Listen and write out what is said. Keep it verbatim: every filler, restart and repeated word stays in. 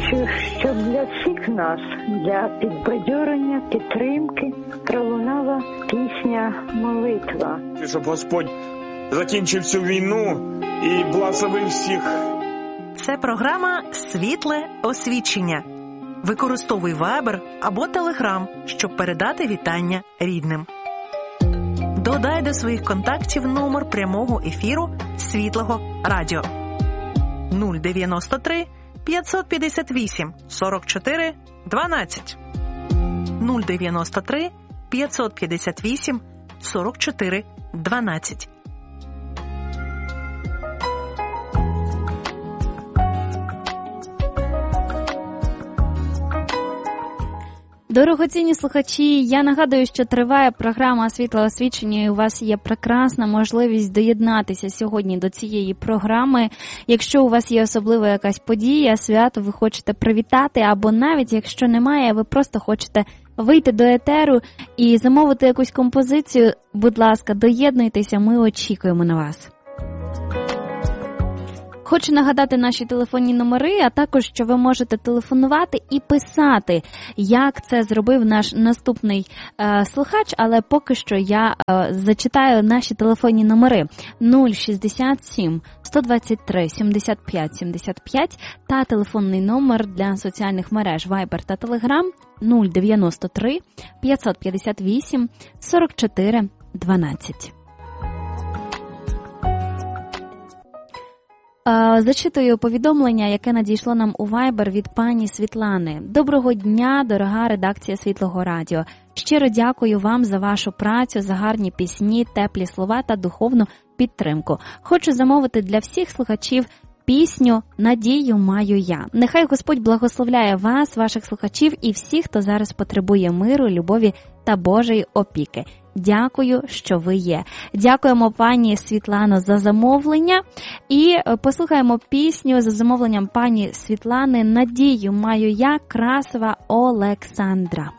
хочу, щоб для всіх нас, для підбадьорення, підтримки пролунала пісня «Молитва». Щоб Господь закінчив цю війну і благословив всіх. Це програма «Світле освічення». Використовуй Viber або Telegram, щоб передати вітання рідним. Додай до своїх контактів номер прямого ефіру Світлого радіо нуль дев'яносто три п'ятсот п'ятдесят вісім сорок чотири дванадцять нуль дев'яносто три п'ятсот п'ятдесят вісім сорок чотири дванадцять. Дорогоцінні слухачі, я нагадую, що триває програма «Світле освічення» і у вас є прекрасна можливість доєднатися сьогодні до цієї програми. Якщо у вас є особлива якась подія, свято ви хочете привітати, або навіть якщо немає, ви просто хочете вийти до етеру і замовити якусь композицію, будь ласка, доєднуйтеся, ми очікуємо на вас. Хочу нагадати наші телефонні номери, а також, що ви можете телефонувати і писати, як це зробив наш наступний е, слухач, але поки що я е, зачитаю наші телефонні номери нуль шістдесят сім сто двадцять три сімдесят п'ять сімдесят п'ять та телефонний номер для соціальних мереж Viber та Telegram нуль дев'яносто три п'ятсот п'ятдесят вісім сорок чотири дванадцять. Зачитую повідомлення, яке надійшло нам у Viber від пані Світлани. Доброго дня, дорога редакція Світлого радіо. Щиро дякую вам за вашу працю, за гарні пісні, теплі слова та духовну підтримку. Хочу замовити для всіх слухачів пісню «Надію маю я». Нехай Господь благословляє вас, ваших слухачів і всіх, хто зараз потребує миру, любові та Божої опіки. Дякую, що ви є. Дякуємо пані Світлано за замовлення. І послухаємо пісню за замовленням пані Світлани «Надію маю я» Красова Олександра.